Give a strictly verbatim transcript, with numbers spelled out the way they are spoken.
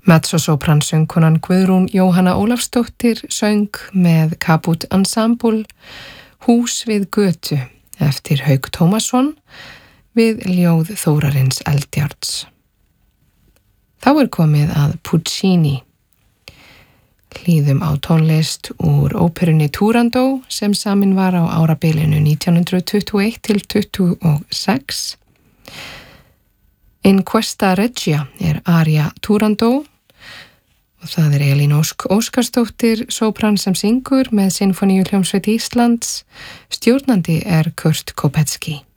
Mezzo-sopran-söngkonan Guðrún Jóhanna Ólafsdóttir söng með Kaput Ensemble Hús við götu eftir Hauk Tómasson við ljóð Þórarins Eldjárns. Þá er komið að Puccini. Hlýðum á tónlist úr óperunni Turandot sem samin var á árabilinu nítján hundrað tuttugu og eitt til tuttugu og sex. In Questa Regia er aria Turandot og það er Elín Ósk Óskarsdóttir, sópran sem syngur með Sinfoníuhljómsveit Íslands. Stjórnandi er Kurt Kopetzky.